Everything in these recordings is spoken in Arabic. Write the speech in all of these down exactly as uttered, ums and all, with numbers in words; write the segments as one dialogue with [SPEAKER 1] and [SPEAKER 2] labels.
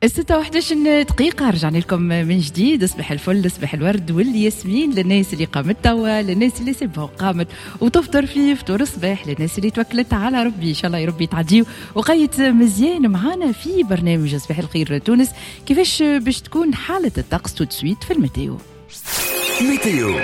[SPEAKER 1] الستة واحدة عشر دقيقة رجعنا لكم من جديد. اصبح الفل، اصبح الورد والياسمين للناس اللي قامت توا، للناس اللي سبها وقامت وتفطر فيه فطور الصباح، للناس اللي توكلت على ربي. ان شاء الله يا ربي تعديو وقيت مزيان معانا في برنامج اصبح الخير تونس. كيفاش باش تكون حالة الطقس تو سويت في الميتيو؟
[SPEAKER 2] ميتيو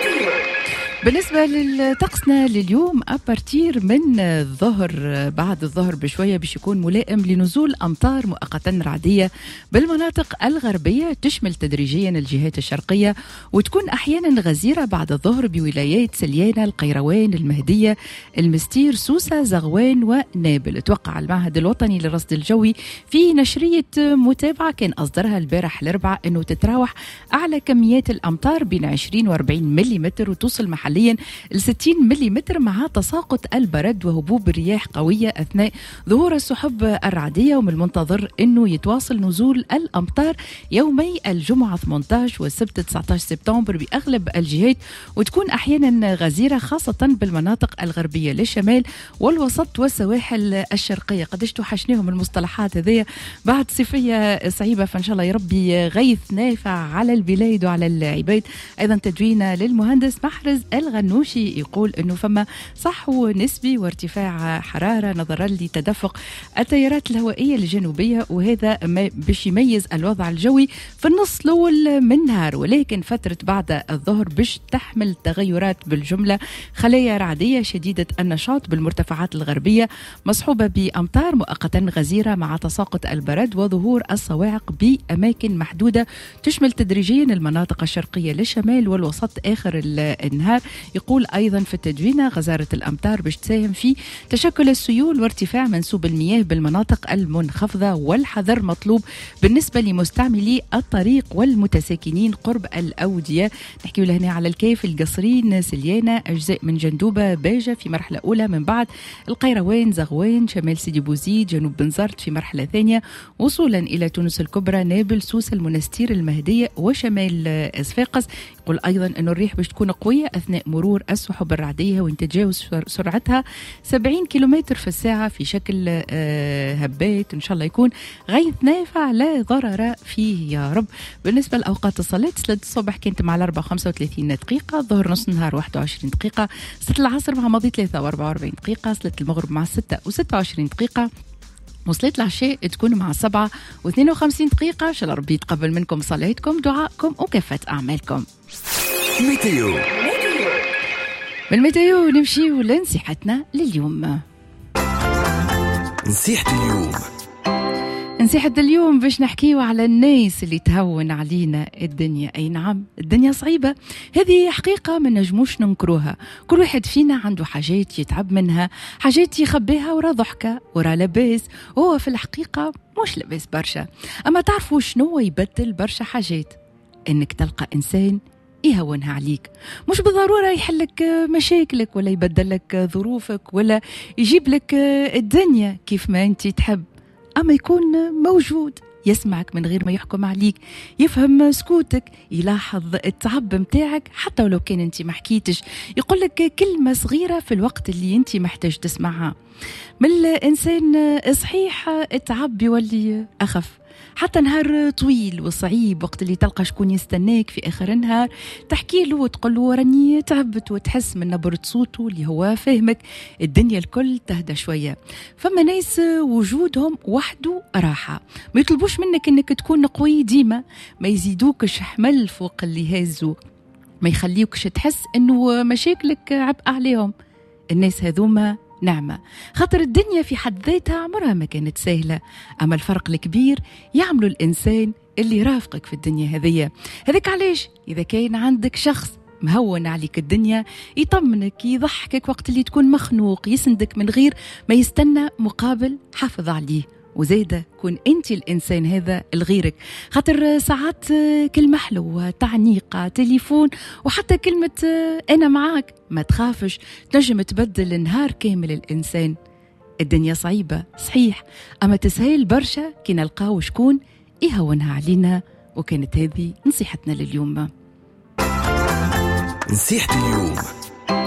[SPEAKER 1] بالنسبة لطقسنا لليوم أبارتير من الظهر، بعد الظهر بشوية باش يكون ملائم لنزول أمطار مؤقتا رعدية بالمناطق الغربية، تشمل تدريجيا الجهات الشرقية وتكون أحيانا غزيرة بعد الظهر بولايات سليانة، القيروان، المهدية، المستير، سوسة، زغوان ونابل. توقع المعهد الوطني للرصد الجوي في نشرية متابعة كان أصدرها البارح الأربعاء أنه تتراوح أعلى كميات الأمطار بين عشرين وأربعين مليمتر وتوصل محل ل ستين مليمتر، مع تساقط البرد وهبوب الرياح قوية أثناء ظهور السحب الرعدية. ومن المنتظر أنه يتواصل نزول الأمطار يومي الجمعة ثمانية عشر والسبت تسعة عشر سبتمبر بأغلب الجهات، وتكون أحيانا غزيرة خاصة بالمناطق الغربية للشمال والوسط والسواحل الشرقية. قديش توحشناهم المصطلحات هذه بعد صيفية صعيبة، فإن شاء الله يا ربي غيث نافع على البلاد وعلى العباد. أيضا تدوين للمهندس محرز الغنوشي يقول انه فما صحو نسبي وارتفاع حراره نظرا لتدفق التيارات الهوائيه الجنوبيه، وهذا باش يميز الوضع الجوي في النص الاول من النهار، ولكن فتره بعد الظهر باش تحمل تغيرات بالجمله، خلايا رعديه شديده النشاط بالمرتفعات الغربيه مصحوبه بامطار مؤقتا غزيره مع تساقط البرد وظهور الصواعق باماكن محدوده، تشمل تدريجيا المناطق الشرقيه للشمال والوسط اخر النهار. يقول أيضا في التدوين غزارة الأمطار باش تساهم في تشكل السيول وارتفاع منسوب المياه بالمناطق المنخفضة، والحذر مطلوب بالنسبة لمستعملي الطريق والمتساكنين قرب الأودية. نحكي هنا على الكيف، القصرين، سليانة، أجزاء من جندوبة، باجة في مرحلة أولى، من بعد القيروان، زغوان، شمال سيدي بوزيد، جنوب بنزرت في مرحلة ثانية، وصولا إلى تونس الكبرى، نابل، سوسة، المنستير، المهدية وشمال صفاقس. يقول أيضا أنه الريح باش تكون قوية أثناء مرور السحب الرعدية وإن تتجاوز سرعتها سبعين كيلومتر في الساعة في شكل هبات. إن شاء الله يكون غيث نافع لا ضرر فيه يا رب. بالنسبة لأوقات الصلاة، صلاة الصبح كانت مع الأربعة خمسة وثلاثين دقيقة، الظهر نص النهار واحد وعشرين دقيقة، صلاة العصر مع ماضي ثلاثة وأربعة وأربعين دقيقة، صلاة المغرب مع ستة وستة وعشرين دقيقة، وصلاة العشاء تكون مع سبعة واثنين وخمسين دقيقة. إن شاء الله ربي يتقبل منكم صلاتكم، دعائكم وكافة أعمالكم.
[SPEAKER 2] ميتيو
[SPEAKER 1] من الميتيو نمشي لنصيحتنا لليوم.
[SPEAKER 2] نصيحة اليوم
[SPEAKER 1] نصيحة اليوم باش نحكيو على الناس اللي تهون علينا الدنيا. أي نعم، الدنيا صعيبة، هذه حقيقة ما نجموش ننكروها. كل واحد فينا عنده حاجات يتعب منها، حاجات يخبيها ورا ضحكة ورا لباس، وهو في الحقيقة مش لباس برشا. أما تعرفوا شنو يبدل برشا حاجات؟ إنك تلقى إنسان يهونها عليك، مش بالضرورة يحلك مشاكلك ولا يبدلك ظروفك ولا يجيب لك الدنيا كيف ما أنت تحب، أما يكون موجود، يسمعك من غير ما يحكم عليك، يفهم سكوتك، يلاحظ التعب متاعك حتى ولو كان أنت ما حكيتش، يقول لك كلمة صغيرة في الوقت اللي أنت محتاج تسمعها. من الإنسان صحيح التعب يولي أخف، حتى نهار طويل وصعيب وقت اللي تلقى شكون يستناك في آخر النهار تحكي له وتقول له راني تعبت، وتحس من نبرة صوته اللي هو فاهمك، الدنيا الكل تهدى شوية. فما ناس وجودهم وحده راحة، ما يطلبوش منك انك تكون قوي ديما، ما يزيدوكش حمل فوق اللي هازو، ما يخليوكش تحس انه مشاكلك عبء عليهم. الناس هذوما نعمة، خاطر الدنيا في حد ذاتها عمرها ما كانت سهلة، أما الفرق الكبير يعملوا الإنسان اللي رافقك في الدنيا هذية. هذاك علاش إذا كان عندك شخص مهون عليك الدنيا، يطمنك، يضحكك وقت اللي تكون مخنوق، يسندك من غير ما يستنى مقابل، حافظ عليه. وزيادة كون أنت الإنسان هذا لغيرك، خاطر ساعات كلمة حلوة، تعنيقة، تليفون، وحتى كلمة أنا معاك، ما تخافش، تنجم تبدل النهار كامل الإنسان. الدنيا صعيبة صحيح، أما تسهيل برشا كي نلقاو شكون يهونها علينا. وكانت هذه نصيحتنا لليوم.
[SPEAKER 2] نصيحة اليوم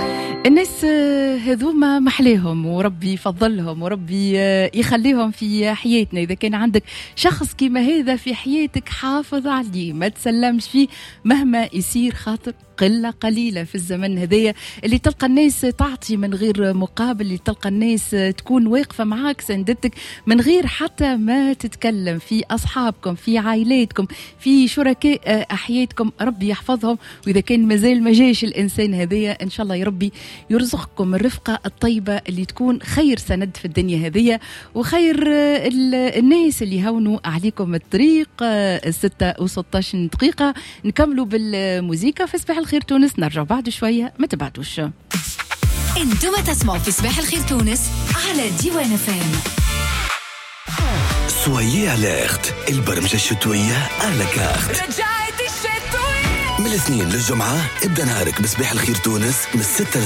[SPEAKER 1] الناس هذوما محليهم وربي يفضلهم وربي يخليهم في حياتنا. إذا كان عندك شخص كيما هذا في حياتك حافظ عليه، ما تسلمش فيه مهما يصير، خاطر قلة قليلة في الزمن هذايا اللي تلقى الناس تعطي من غير مقابل، اللي تلقى الناس تكون واقفة معاك سندتك من غير حتى ما تتكلم، في أصحابكم، في عائلاتكم، في شركاء أحياتكم، ربي يحفظهم. وإذا كان مازال ما جاش الإنسان هذايا إن شاء الله يا ربي يرزقكم الرفقة الطيبة اللي تكون خير سند في الدنيا هذية، وخير الناس اللي هونوا عليكم الطريق. الستة وستة عشر دقيقة نكملوا بالموسيقى في صباح الخير تونس، نرجع بعد شوية، ما تبعدوش.
[SPEAKER 3] انتم تسمعوا في صباح الخير تونس على ديوان فام.
[SPEAKER 2] سويي اليرت، البرمجة الشتوية على كارت.
[SPEAKER 3] رجعت الشتوية
[SPEAKER 2] من الاثنين للجمعة ابدأ نهارك بصباح الخير تونس من الستة